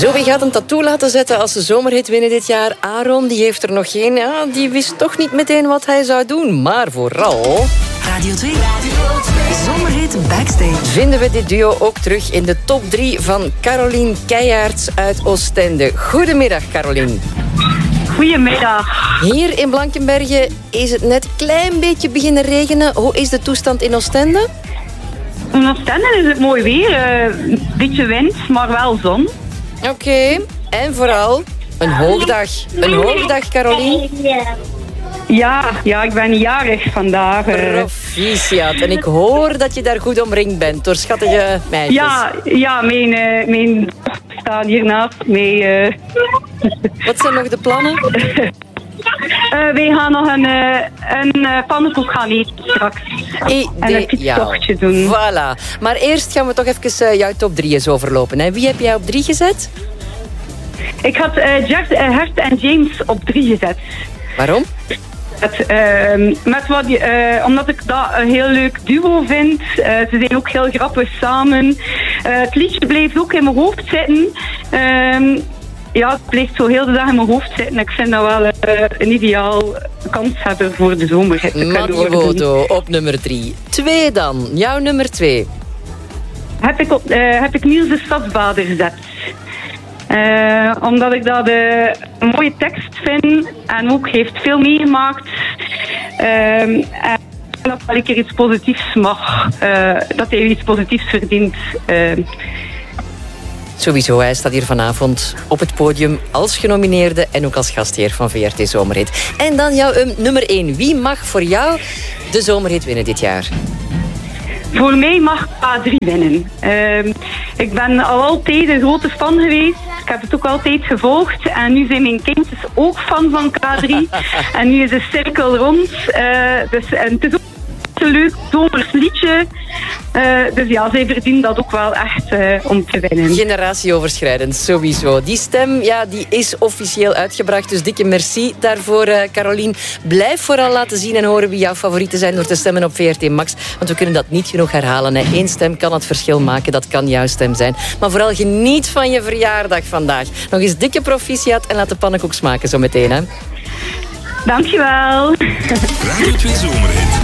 Zo, wie gaat een tattoo laten zetten als ze zomerhit winnen dit jaar? Aaron, die heeft er nog geen. Ja, die wist toch niet meteen wat hij zou doen. Maar vooral... Radio 2. Zomerhit Backstage. Vinden we dit duo ook terug in de top 3 van Caroline Keijaerts uit Oostende. Goedemiddag, Caroline. Goedemiddag. Hier in Blankenberge is het net een klein beetje beginnen regenen. Hoe is de toestand in Oostende? In Oostende is het mooi weer. Een beetje wind, maar wel zon. Oké. En vooral een hoogdag. Een hoogdag, Caroline. Ja, ik ben jarig vandaag. Proficiat. En ik hoor dat je daar goed omringd bent door schattige meisjes. Ja, mijn dochter staat hiernaast mee. Wat zijn nog de plannen? Wij gaan nog een pannenkoek gaan eten straks. En een fietstochtje doen. Voilà. Maar eerst gaan we toch even jouw top 3 eens overlopen. Hè? Wie heb jij op 3 gezet? Ik had Hert en James op 3 gezet. Waarom? Omdat ik dat een heel leuk duo vind. Ze zijn ook heel grappig samen. Het liedje blijft ook in mijn hoofd zitten. Het blijft zo heel de dag in mijn hoofd zitten. Ik vind dat wel een ideaal kanshebber voor de zomer. Maddiwodo op nummer 3. 2 dan. Jouw nummer 2. Heb ik Niels de Stadsbader gezet. Omdat ik dat een mooie tekst vind en ook heeft veel meegemaakt. En dat wel een keer iets positiefs mag. Dat hij iets positiefs verdient. Sowieso, hij staat hier vanavond op het podium als genomineerde en ook als gastheer van VRT Zomerhit. En dan jouw nummer 1. Wie mag voor jou de Zomerhit winnen dit jaar? Voor mij mag K3 winnen. Ik ben al altijd een grote fan geweest. Ik heb het ook altijd gevolgd. En nu zijn mijn kindjes ook fan van K3. En nu is de cirkel rond. En het is ook een leuk zomers liedje. Dus ja, zij verdienen dat ook wel echt om te winnen. Generatieoverschrijdend, sowieso. Die stem, ja, die is officieel uitgebracht. Dus dikke merci daarvoor, Caroline. Blijf vooral laten zien en horen wie jouw favorieten zijn door te stemmen op VRT Max. Want we kunnen dat niet genoeg herhalen. Hè. 1 stem kan het verschil maken. Dat kan jouw stem zijn. Maar vooral geniet van je verjaardag vandaag. Nog eens dikke proficiat en laat de pannenkoek smaken zo meteen. Hè. Dankjewel. Radio 2 Zomerhit.